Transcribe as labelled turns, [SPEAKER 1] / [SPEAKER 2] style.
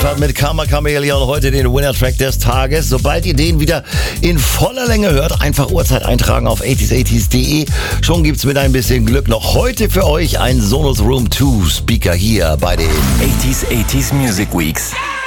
[SPEAKER 1] hat mit Karma Chameleon heute den Winner-Track des Tages. Sobald ihr den wieder in voller Länge hört, einfach Uhrzeit eintragen auf 80s80s.de. Schon gibt's mit ein bisschen Glück noch heute für euch ein Sonos Room 2 Speaker hier bei den
[SPEAKER 2] 80s Music Weeks.